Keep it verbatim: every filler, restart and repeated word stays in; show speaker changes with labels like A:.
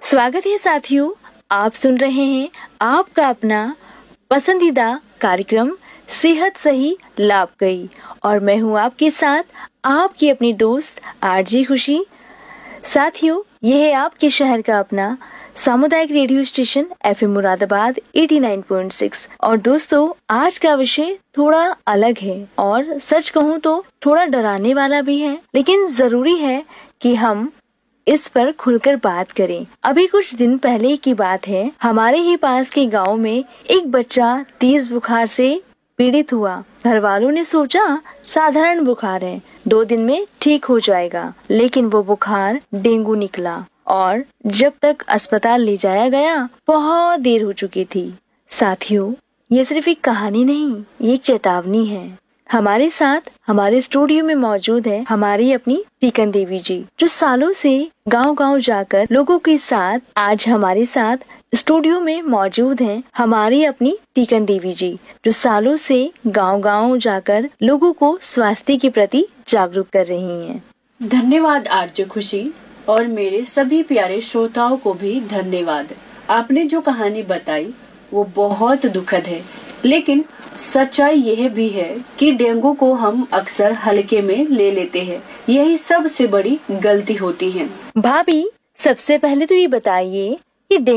A: स्वागत है साथियों, आप सुन रहे हैं आपका अपना पसंदीदा कार्यक्रम सेहत सही लाभकारी और मैं हूं आपके साथ आपकी अपनी दोस्त आरजे खुशी। साथियों, यह है आपके शहर का अपना सामुदायिक रेडियो स्टेशन एफएम मुरादाबाद नवासी पॉइंट छह। और दोस्तों, आज का विषय थोड़ा अलग है और सच कहूँ तो थोड़ा डराने वाला भी है, लेकिन जरूरी है कि हम इस पर खुलकर बात करें। अभी कुछ दिन पहले की बात है, हमारे ही पास के गांव में एक बच्चा तेज बुखार से पीड़ित हुआ। घर वालों ने सोचा साधारण बुखार है, दो दिन में ठीक हो जाएगा, लेकिन वो बुखार डेंगू निकला और जब तक अस्पताल ले जाया गया बहुत देर हो चुकी थी। साथियों, ये सिर्फ एक कहानी नहीं, ये एक चेतावनी है। हमारे साथ हमारे स्टूडियो में मौजूद है हमारी अपनी टीकन देवी जी, जो सालों से गांव-गांव जाकर लोगों के साथ आज हमारे साथ स्टूडियो में मौजूद हैं। हमारी अपनी टीकन देवी जी, जो सालों से गांव-गांव जाकर लोगों को स्वास्थ्य के प्रति जागरूक कर रही हैं।
B: धन्यवाद आरजे खुशी, और मेरे सभी प्यारे श्रोताओं को भी धन्यवाद। आपने जो कहानी बताई वो बहुत दुखद है, लेकिन सच्चाई यह भी है कि डेंगू को हम अक्सर हल्के में ले लेते हैं। यही सबसे बड़ी गलती होती है।
A: भाभी, सबसे पहले तो ये बताइए कि